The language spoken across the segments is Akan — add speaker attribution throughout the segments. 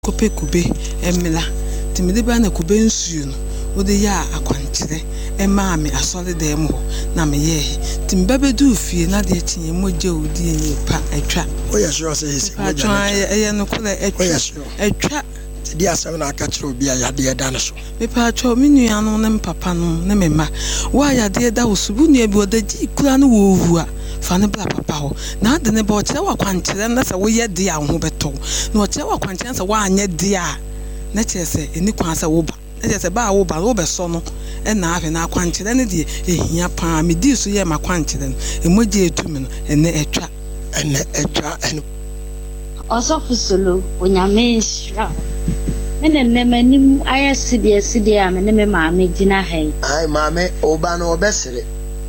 Speaker 1: kope kube emela timide ba na kube nsuo no wode ya akwankyere ema me asole dem ho na me ye timba bedu fie na de tinye moje odi enye pa atwa
Speaker 2: oya sure say isi
Speaker 1: atwa eye no kula atwa
Speaker 2: di asem na aka kire obi ayade eda no so
Speaker 1: me pa atwa me nua no ne papa no ne me ma wa ayade eda wo subu nua bi odaji kura no wo owua fane bla papa ho na de ne ba o kire wa kwankyere na se wo ye de a ho beto na o kire wa kwankyere se wa anye de a na kire se eni kwan se wo ba na kire se ba wo ba wo be so no e na afi na kwankyere ne de ehia pa me di so ye ma kwankyere no emoje etumi no ene etwa ene
Speaker 3: Osofusolo onyame nshira nene manim ayasidi a me ne maame gina hai
Speaker 2: ai maame oba no obesere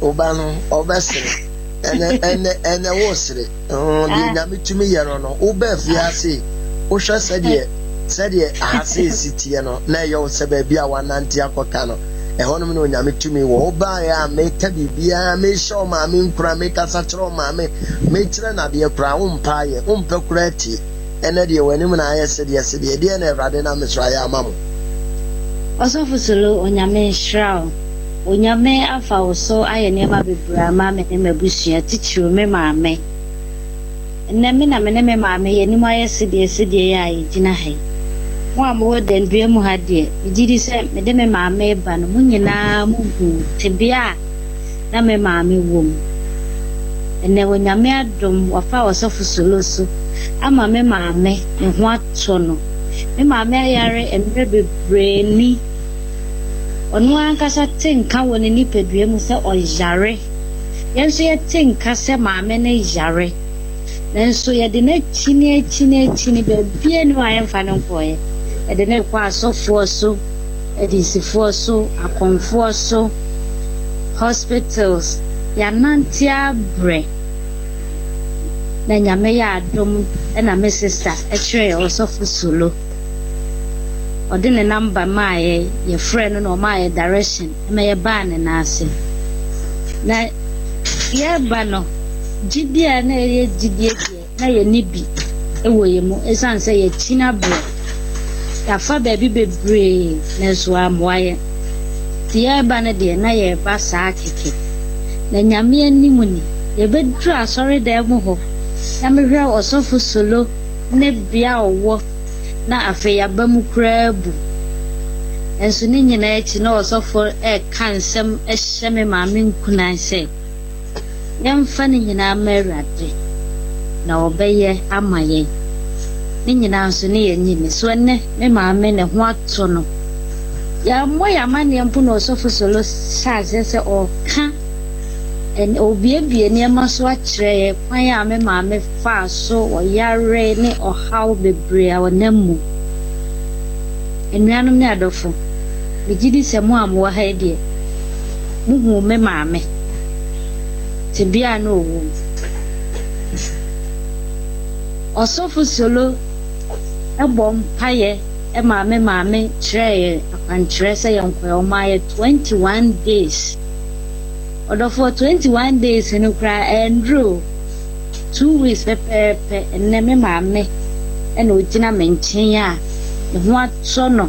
Speaker 2: ene wo sere di nyame tumi yero no oba fiase wo hwe sede ahase sitie no na ye wo se ba bia wanante akoka no ehonom no nyame tumi wo oba ya me ka bibia me show maame nkura me kasa kiro maame me kire na de kura wo mpa ye wo mpa kura ti ene de wanim na ayasede de na Awurade na mesra ya amamo
Speaker 3: Osofusolo onyame nshira onyame afa woso aye nema bebra ma me ne mabusua tichiru me maame enne me na me maame ye ni mo ayasede ya gina hai mo amwo den dua mu ha de gidi se me de me maame ba no munyina mu hu tebia na me maame wom enne onyame adom wafa Osofusolo so ama me maame ne ho ato no me maame ayare emre bebre ni onu ankasa tinka woni ni pedua mu se oyare yenso ye tinka se maame ne yare nenso ye de na chini be bia ni wa yemfa no koye e de na kwa asofo so edisifo so akonfo so hospitals ya nantia bre na nyame ya adom na me sister e kire Osofusolo odine number maaye ye friend no maaye direction me ye ba ne na ase na ye ba no gidie na ye gidie na ye nibi ewoye mu esanse ye china bro ya fa baby bebre na so amwaye ti ye ba ne de na ye ba saa keke na nyame animu ni ye bedru asori da mu ho na me hwe Osofusolo ne bia owo na afi ya ba mu krabu enso ni nyina echi na Osofo kansem ehye me maame nkunan se yemfa ni nyina Awurade na obeye amaye ni nyina nso ni yenyime so ne me maame ne ho ato no ya moya mane mpu na Osofusolo saase se o ka en obiebie ne maso a kire kwan ya me maame fa so o yare ne o haw bebre a wonamu enuanum ne adofo bigidi se mo amwo ha de muhu me maame tibia na owu Osofusolo ebom paye e maame kire akwankyere se yenkwa o maye 21 days Order for 21 days in Ukra Andrew 2 weeks pepe and name maame and ojina menchia the what sono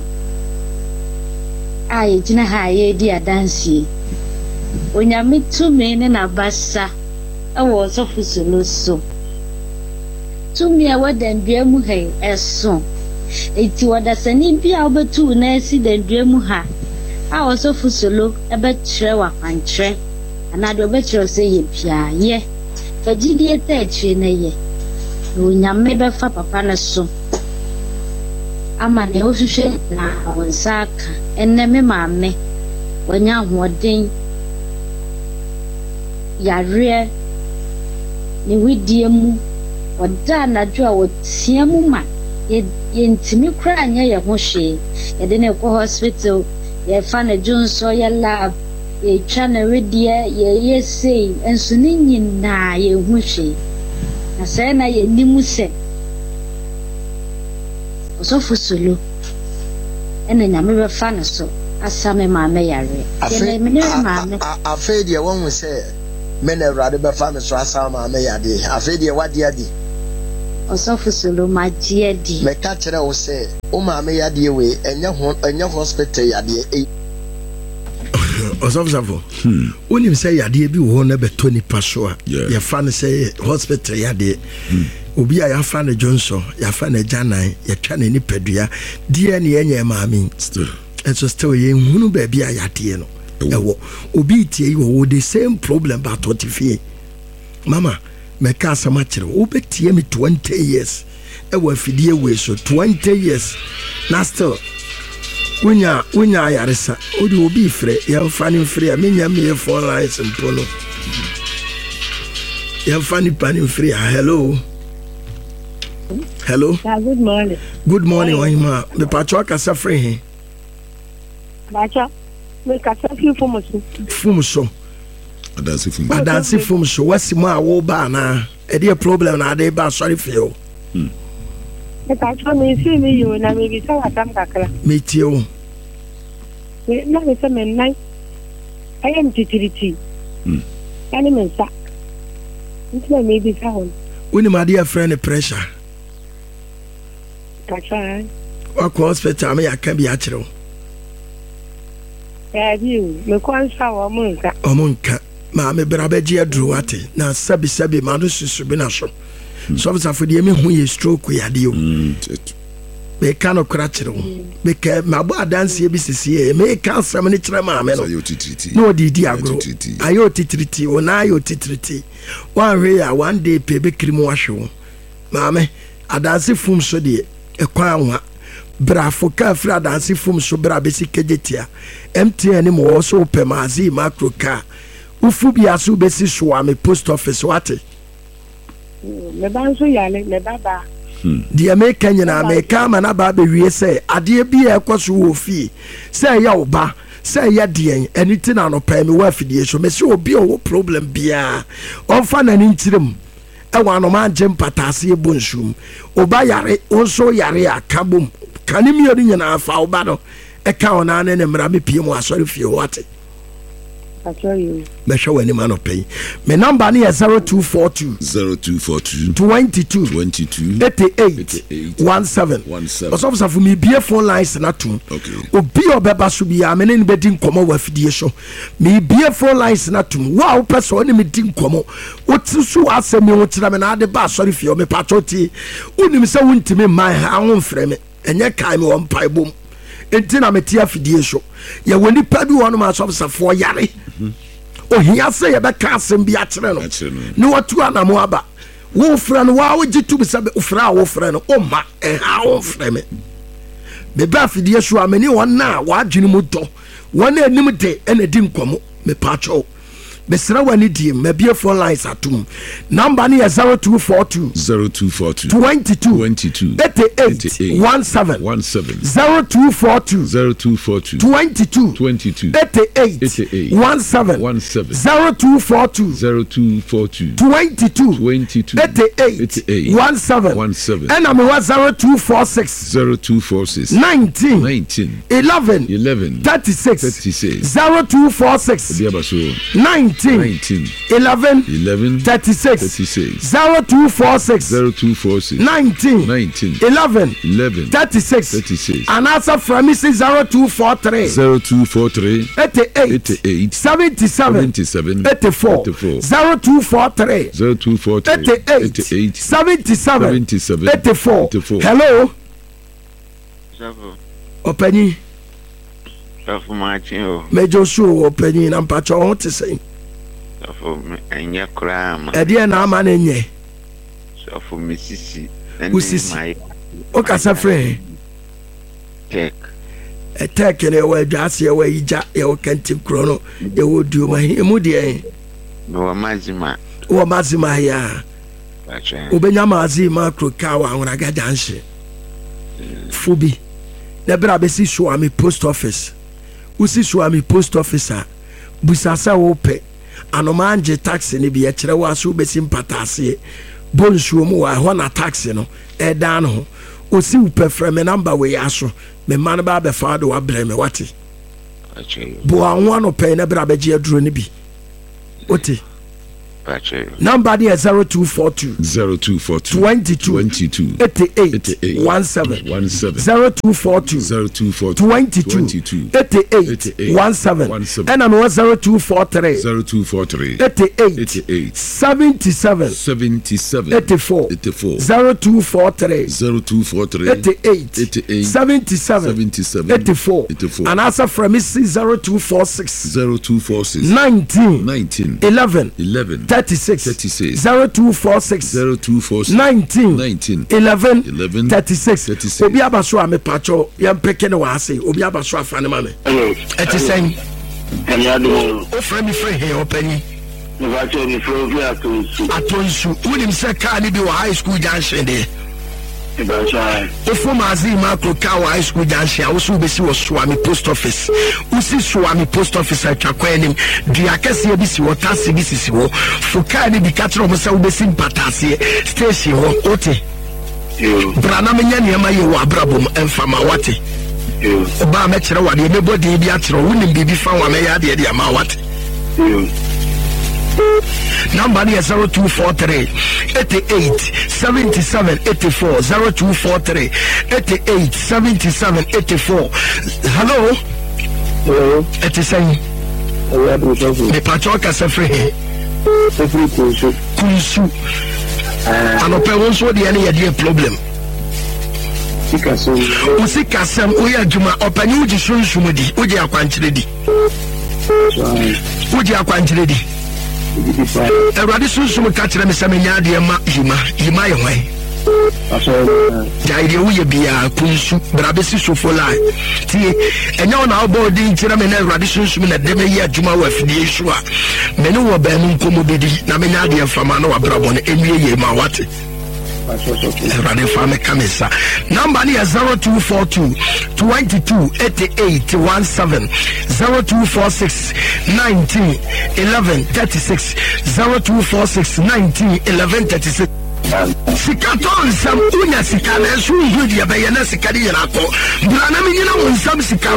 Speaker 3: ai jina haye dia dance onyame tu me ne na basa e wo Osofusolo so tu me a wadan dua mu hai eso eti wadasani bia obetu na esi dan dua mu ha a Osofusolo ebe kire wa kwankyere anado betro se ye pia ye fagidie tachi na ye no nyame be fa papa na so ama ne ohwehwe na wonsaka enne me maame wanya hoden yare ni widie mu oda na jo a wotia mu ma ye ntimi kra anya ye ho hwe ye de ne ko hospital ye fa na junso ye lab ye chana redie ye sei enso ni nyina ye hwehwe na se na ye nimu se Osofusolo ene nyame be fa no so asame maame yare ye me maame
Speaker 2: afa die won se me na Awurade be fa me so asame maame yade afa die wade ade
Speaker 3: Osofo Solo magye di.
Speaker 2: Meka kire wo se o maame yade we enye hospital yade
Speaker 4: Osofo onim say yade bi wo na beto nipa so a ye fa ne say hospital yade obi a ya fa ne Johnson ya fa ne Janan ya twa ne nipadua die ne enye maame still ye hunu ba bia yade no ewo obi tie yi wo the same problem but what if mama meka asama kire wo betie me 20 years ewo afidie we so 20 years na still Unya yaresa odi obi frɛ ya fani frɛ ya menya me phone lines mpolo ya fani pani frɛ ya hello
Speaker 5: good morning
Speaker 4: wanyma me pacho akasa frɛ he
Speaker 5: bacha me kasa fi
Speaker 4: fumuso adansi fumuso wasimo a wo ba na e dey problem na dey ba sorry feel
Speaker 5: me see me you na me bisa watam kakra
Speaker 4: me tie o
Speaker 5: na me se me nai I am titiriti ani me sa ntwe me bisa hon
Speaker 4: woni ma dey friend pressure
Speaker 5: kacha
Speaker 4: wa hospital me aka bi a kire
Speaker 5: o me kwansa wo munka ma me brabeji adru ate na sabi ma do susu bi na so so for the me hu ye stroke yade o me kan okra kire o me ka mabo adanse bi sisi e me kan sam ne kire ma me no no di agro ayo titriti o na ayo titriti one way ya one day pe be krimu ahwe ma me adanse fum so de e kwa anwa brafo ka fra adanse fum so bra be si kejetia MTN mo so pe mazi macro car ufu bi aso be si so am post office wate me banso yale me baba
Speaker 4: the American na me kama na ba be wie say ade bi e kwaso wo fie say ya oba say ya de anything na no pa me wa fidie so me say obi o problem bia on fa na ni ntirem e wa no ma nje mpatase e bonsum oba yare onso yare akabom kanimi odi nyina afa oba no e ka ona na ne mra me pie mu asori fie wate me show any man of pay. My number is 0242 22 88 17. Also for me be phone lines na two. Obi obeba so bia me ne be din komo wa fidie so. Me be phone lines na two. Wow person ne me din komo. Otisu asemi wo tira me na de ba sorry fie me patoti. Unim se wuntimi man ha won frɛ me. Enye kai me won pai bom. Entina metia fidie so ye woni pa bi wono ma so safo yare ohia se ye be ka asem bi a kire no ne watu anamo aba wo fra no wa wo gitu bi sabe ofra wo fra no o ma ha wo fra me be ba fidie so amani wona wa adwene mu do wona anim de ena di nkomo me pacho Besra wani di me be phone lines atum number ni 0242 22 88 17 0242 22 88 17 0242 22 88 17 and I'm 0246 19 11 36 0246 19 11 36 0246 19 11 36 and answer from me 0243 88 77 84 0243 88 77 84 hello Openi Major show openi na mpacho won te say
Speaker 6: enye krama
Speaker 4: ede na ama na nye
Speaker 6: so for misisi
Speaker 4: usisi o kasa frɛ
Speaker 6: tek
Speaker 4: tek ne wa dwase wa ija e o kanti krono e wo du ma emu de
Speaker 6: no mazima
Speaker 4: ya obenya mazima kroka wa nwara gadanhye fubi na bra be si show am post office usi show am post officer busasa wo pe anomanje taxi ne bi e kire wa so be sim patase bonsuo mu wa ho na taxi no e dan no osi upe frame number we aso me man ba be fa do wa bre me wati bo anwa no pe na bra be je aduro ne bi oti
Speaker 5: Number is 0242 22 88 17 0242 22 88 17 and I'm 0243 88 77 84 0243 88 77 84 and answer from is 0246 19 11 36 0246 19 11 36 obi abaso a me pacho yam peke ne wa ase obi abaso afane ma me etisen o frame me free here opani me pacho me free atonsu unim se ka ni bi wa high school junction de Ifo mazi makro kawa high school junction also be si wo Swami post office usi Swami post office atwakwa enim dua kase bi si wo taxi bi si wo fuka ni bi katro mo sa wo be sim patase station ho ote brana menya ne ma ye wo abrabom emfama wate ba me kire wade me body bi atro wonim bibi fa wa me ya de ama wate Number is 0243 88 77 84 0243 88 77 84. Hello. Hello. It is saying. The patroka sefre. Sefre kunsu. Ano pe won so de any idea problem. Usikasem oya juma opani uji sunshumudi uji akwanchire di. Uji akwanchire di. Everybody soon catch them some yadi ma yima yaway. Jai we be a punsu, brabesi so for life. Tea, and now board in Chiraman and radishes at Deme Juma with the Yeshua. Menu were banning Komobidi, Naminadi from Manoa Brabon, Emia Mawati. Number is 0242 22 88 17 0246 19 11 36 0246 19 11 36. Sikaton sam unya sikana su hudi ya bayana sikari yako. Brana minina unsam sikara.